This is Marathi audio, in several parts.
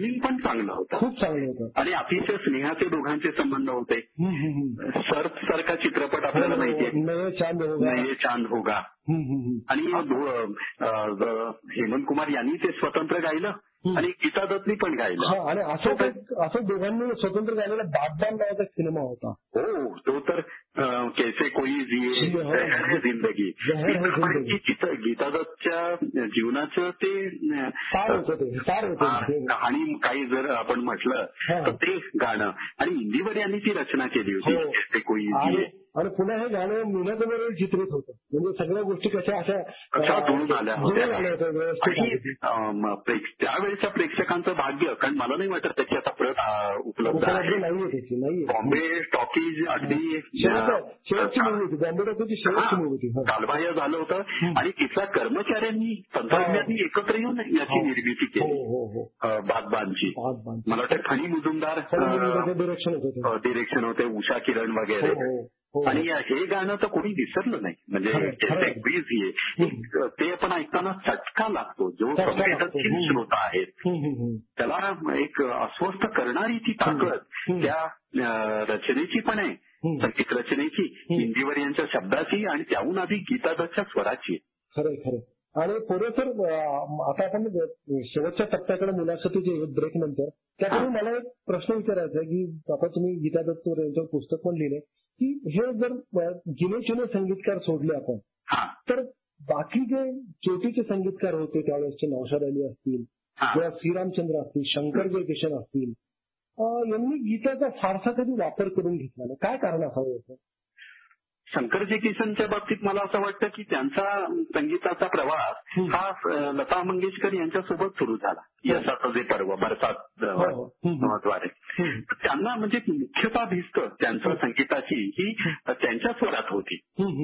ट्युनिंग पण चांगलं होतं, खूप चांगलं होतं आणि अतिशय स्नेहाचे दोघांचे संबंध होते. सर्फ सारखा चित्रपट आपल्याला माहितीये, नये चांद होगा, आणि हेमंत कुमार यांनी ते स्वतंत्र गायलं आणि गीता दत्तनी पण गायलं. आणि असं दोघांनी स्वतंत्र गायलेला बागबान नावाचा सिनेमा होता. हो, तो तर कैसे कोई जिये जहर है जिंदगी, गीता दत्तच्या जीवनाचं ते सार होतं. आणि काही जर आपण म्हटलं तर ते गाणं, आणि इंदीवर यांनी ती रचना केली होती, कैसे कोई जिये. आणि पुन्हा हे गाणं मीनाबरोबर चित्रित होतं, म्हणजे सगळ्या गोष्टी कशा जुळून आल्या होत्या. आणि त्यावेळेच्या प्रेक्षकांचं भाग्य, कारण मला नाही वाटत त्याची आता प्रत उपलब्ध आहे. नाहीये. बॉम्बे टॉकीज अगदी शेवटची मूवी होती, बॉम्बे टॉकीजची शेवटची मूवी होती, कालबाह्य झालं होतं, आणि तिथल्या कर्मचाऱ्यांनी तंत्रज्ञांनी एकत्र येऊन याची निर्मिती केली बागबानची. मला वाटतं खनी मुजुमदार डिरेक्शन होते, उषा किरण वगैरे. आणि हे गाणं तर कोणी विसरलं नाही, म्हणजे ते पण ऐकताना चटका लागतो. जो संवेदनशील श्रोता आहे त्याला एक अस्वस्थ करणारी ती ताकद त्या रचनेची पण आहे, संगीत रचनेची, इंदीवर यांच्या शब्दाची, आणि त्याहून आधी गीता दत्तच्या स्वराची. खरं. आणि पुढे सर आता आपण शेवटच्या टप्प्याकडे मुलाखतीचे ब्रेक नंतर, त्यापूर्वी मला एक प्रश्न विचारायचा आहे की आता तुम्ही गीता दत्त यांचं पुस्तक पण लिहिलंय की हे जर गिने संगीतकार सोडले आपण, तर बाकी जे चोटीचे संगीतकार होते त्यावेळेसचे, नौशाद अली असतील किंवा श्रीरामचंद्र असतील, शंकर जयकिशन असतील, यांनी गीताचा फारसा कधी वापर करून घेतला नाही. काय कारण असावं याचं? शंकर जयकिशनच्या बाबतीत मला असं वाटतं की त्यांचा संगीताचा प्रवास हा लता मंगेशकर यांच्यासोबत सुरू झाला. यशाचं जे पर्व बरसात द्वारे त्यांना म्हणजे मुख्यतः भिस्त त्यांच्या संगीताची ही त्यांच्या स्वरात होती.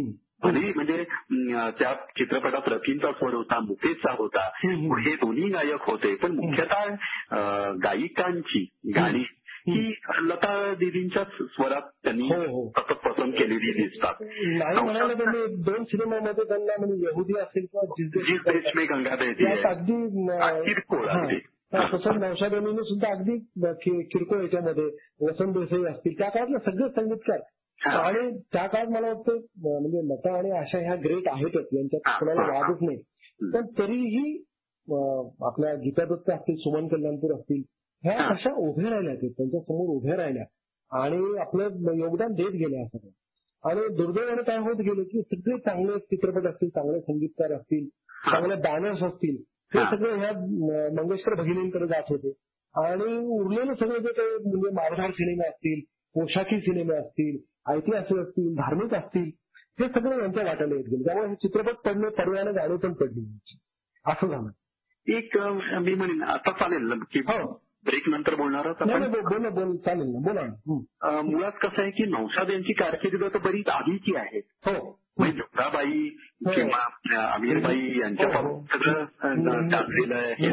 म्हणजे त्या चित्रपटात रफींचा स्वर होता, मुकेशचा होता, हे दोन्ही गायक होते, पण मुख्यतः गायिकांची गाणी ही लता दिदींच्याच स्वरात त्यांनी सतत पसंत केलेली दिसतात. नाही म्हणायला त्यांनी 2 सिनेमामध्ये त्यांना म्हणजे यहुदी असेल किंवा जिस देश में गंगा बहती है अगदी किरकोळ अगदी. तसंच नौशाद अलीने सुद्धा अगदी किरकोळ याच्यामध्ये वसंत देसाई असतील, त्या काळातले सगळे संगीतकार. आणि त्या काळात मला वाटतं म्हणजे लता आणि आशा ह्या ग्रेट आहेतच, यांच्यात कोणाला वादच नाही, पण तरीही आपल्या गीता दत्त असतील, सुमन कल्याणपूर असतील, ह्या कशा उभ्या राहिल्या, त्यांच्या समोर उभ्या राहिल्या आणि आपलं योगदान देत गेल्या सगळं. आणि दुर्दैवाने काय होत गेलं की सगळे चांगले चित्रपट असतील, चांगले संगीतकार असतील, चांगले बॅनर्स असतील, ते सगळे ह्या मंगेशकर भगिनींकडे जात होते. आणि उरलेले सगळे जे काही म्हणजे मारधाड सिनेमे असतील, पोशाखी सिनेमे असतील, ऐतिहासिक असतील, धार्मिक असतील, हे सगळे यांच्या वाट्याला येत गेले. त्यामुळे हे चित्रपट पडले, पर्यायाने गाणी पण पडली, असं झालं. एक मी म्हणेन आता चालेल की ब्रेक नंतर बोलणार आहोत. बोल चालेल ना, बोला. मुळात कसं आहे की नौशाद यांची कारकीर्द तर बरीच आधीची आहे. म्हणजे जोधाबाई किंवा अमीरबाई यांच्यापासून सगळं टाकलेलं आहे.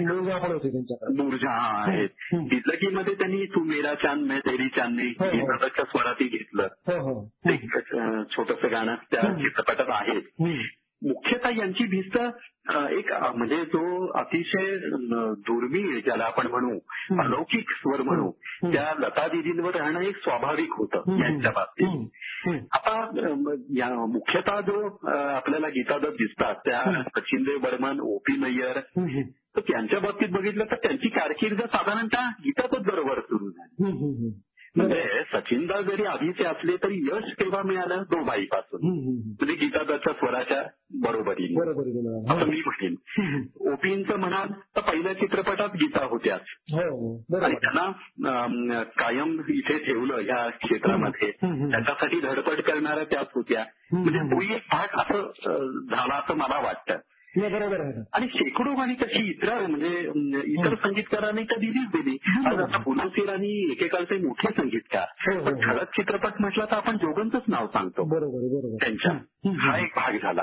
नूरजहां आहेत. दिल्लगीमध्ये त्यांनी तू मेरा चांद मैं तेरी चांदनी गीताच्या स्वरातही घेतलं. एक छोटंसं गाणं त्या चित्रपटात आहे. मुख्यतः यांची भिस्त एक म्हणजे जो अतिशय दुर्मिळ ज्याला आपण म्हणू, अलौकिक स्वर म्हणू, त्या लता दिदींवर राहणं एक स्वाभाविक होतं यांच्या बाबतीत. आता मुख्यतः जो आपल्याला गीता दत्त दिसतात त्या सचिन बर्मन, ओ.पी. नय्यर, तर त्यांच्या बाबतीत बघितलं तर त्यांची कारकीर्द साधारणतः गीता दत्त बरोबर सुरू झाली. म्हणजे सचिनदा जरी आधीचे असले तरी यश केव्हा मिळालं? दोघाईपासून, म्हणजे गीता दत्तच्या स्वराच्या बरोबरीने असं मी म्हणेन. ओपींचं म्हणाल तर पहिल्या चित्रपटात गीता होत्याच आणि त्यांना कायम इथे ठेवलं या क्षेत्रामध्ये, त्याच्यासाठी धडपड करणाऱ्या त्याच होत्या. म्हणजे तोही एक भाग असं झाला असं मला वाटतं. बरोबर आहे. आणि शेकडो गाणी तशी इतर संगीतकारांनी तर दिली. आज आता पुलंसीर आणि एकेकाळचे मोठे संगीतकार, पण ठळक चित्रपट म्हटलं तर आपण जोगंचंच नाव सांगतो. बरोबर त्यांच्या हा एक भाग झाला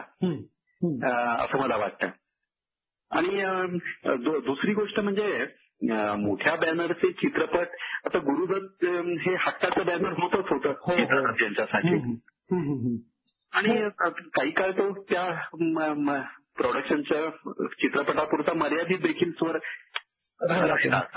असं मला वाटतं. आणि दुसरी गोष्ट म्हणजे मोठ्या बॅनरचे चित्रपट, आता गुरुदत्त हे हक्काचं बॅनर होतं त्यांच्यासाठी. आणि काही काळ तो त्या प्रोडक्शनच्या चित्रपटापुरता मर्यादित देखील स्वर राहिला.